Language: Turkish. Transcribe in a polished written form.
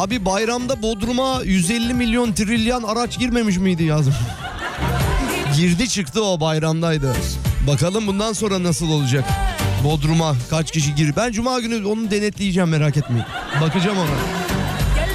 Abi bayramda Bodrum'a 150 milyon trilyon araç girmemiş miydi yazdım. Girdi çıktı, o bayramdaydı. Bakalım bundan sonra nasıl olacak? Bodrum'a kaç kişi girir? Ben cuma günü onu denetleyeceğim, merak etmeyin. Bakacağım ona.